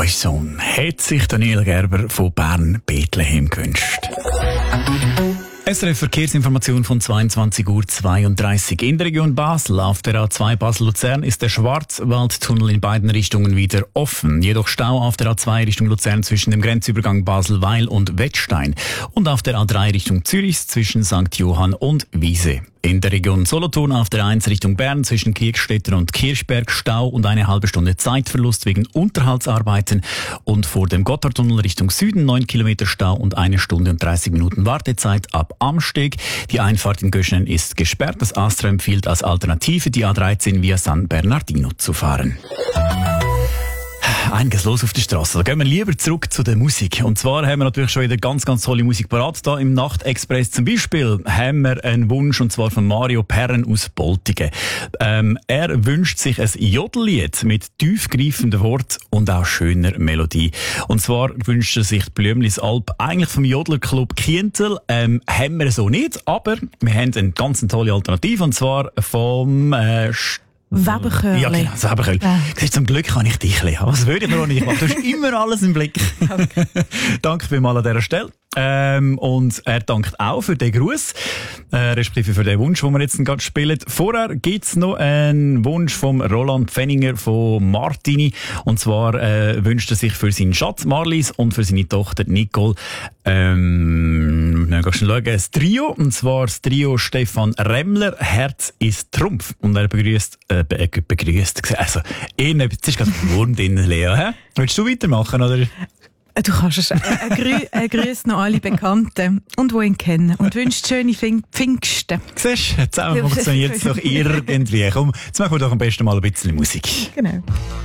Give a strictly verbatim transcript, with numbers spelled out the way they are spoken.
Sohn, hat sich Daniel Gerber von Bern Bethlehem gewünscht. S R F Verkehrsinformation von zweiundzwanzig Uhr zweiunddreißig. In der Region Basel auf der A zwei Basel-Luzern ist der Schwarzwaldtunnel in beiden Richtungen wieder offen. Jedoch Stau auf der A zwei Richtung Luzern zwischen dem Grenzübergang Basel-Weil und Wettstein und auf der A drei Richtung Zürich zwischen Sankt Johann und Wiese. In der Region Solothurn auf der eins Richtung Bern zwischen Kirchstetten und Kirchberg Stau und eine halbe Stunde Zeitverlust wegen Unterhaltsarbeiten und vor dem Gotthardtunnel Richtung Süden neun Kilometer Stau und eine Stunde und dreißig Minuten Wartezeit ab Amsteg. Die Einfahrt in Göschenen ist gesperrt. Das Astra empfiehlt als Alternative die A dreizehn via San Bernardino zu fahren. Einiges los auf der Straße. Da gehen wir lieber zurück zu der Musik. Und zwar haben wir natürlich schon wieder ganz, ganz tolle Musik parat. Da im Nachtexpress zum Beispiel haben wir einen Wunsch, und zwar von Mario Perren aus Boltigen. Ähm, er wünscht sich ein Jodellied mit tiefgreifenden Worten und auch schöner Melodie. Und zwar wünscht er sich die Blümlis Alp eigentlich vom Jodlerclub Kientel. Ähm, haben wir so nicht, aber wir haben eine ganz tolle Alternative, und zwar vom äh, Weberchörli. Ja, genau, das Weberchörli. Ja. Siehst, zum Glück kann ich dich lesen. Was würde ich noch nicht machen? Du hast immer alles im Blick. Okay. Danke vielmals an dieser Stelle. Ähm, und er dankt auch für den Gruß, äh, respektive für den Wunsch, den wir jetzt gerade spielen. Vorher gibt's noch einen Wunsch vom Roland Pfenninger von Martini. Und zwar äh, wünscht er sich für seinen Schatz Marlies und für seine Tochter Nicole ähm, wir gehen schauen, das Trio, und zwar das Trio Stefan Remmler, Herz ist Trumpf. Und er begrüßt, äh, be begrüßt, also, ihn, jetzt ist gerade ein Wurm drin, Lea, hä? Willst du weitermachen, oder? Du kannst es. Er, grü er grüßt noch alle Bekannten und die ihn kennen und wünscht schöne Pfing Pfingsten. Siehst du, zusammen funktioniert es doch irgendwie. Komm, jetzt machen wir doch am besten mal ein bisschen Musik. Genau.